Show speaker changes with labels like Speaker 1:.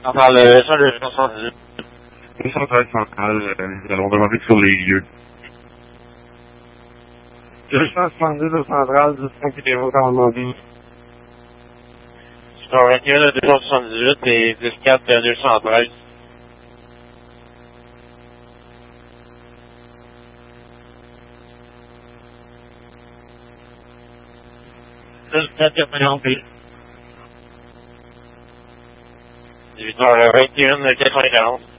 Speaker 1: Centrale, ça, le 78.
Speaker 2: Une centrale centrale, nous allons demander sur les lieux. Le 170 de centrale, 15 km en demandé.
Speaker 1: Sur 21 de 278 et 14 de 213.
Speaker 2: Le 491.
Speaker 1: 18h21 de 440.